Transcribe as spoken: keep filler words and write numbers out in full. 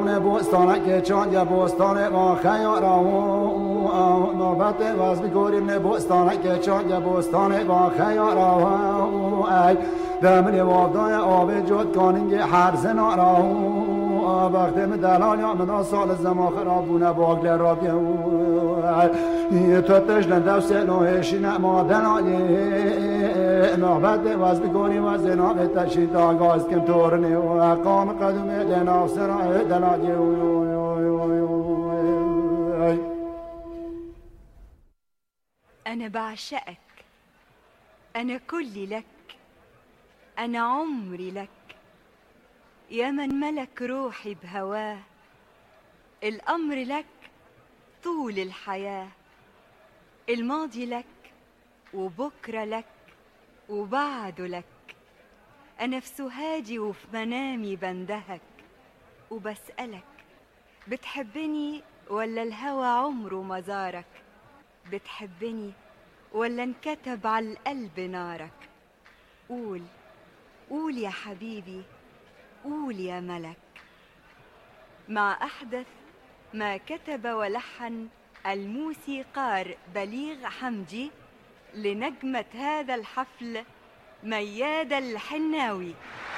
من بوستانه که چان یا بوستانه با خیارا نوبت باز بگوریم نه بوستانه که چان یا بوستانه با خیارا ای دمنی وابدای آب جد کانینگ هر زنارا وقتی من دلال یا من سال زمان خرابونه باقل را بیو تو تشلن دوست نوهشی نما دلالی نوبت باز بگوریم و زناب تشید آگاز کم تورنی و اقام قدوم لناف سرای دلالی أنا بعشقك، أنا كلي لك، أنا عمري لك، يا من ملك روحي بهواه، الأمر لك طول الحياة، الماضي لك وبكرة لك وبعده لك، أنا في سهادي وفي منامي بندهك وبسألك بتحبني ولا الهوى عمره ما زارك؟ بتحبني ولا انكتب على القلب نارك؟ قول قول يا حبيبي، قول يا ملك. مع أحدث ما كتب ولحن الموسيقار بليغ حمدي لنجمة هذا الحفل ميادة الحناوي.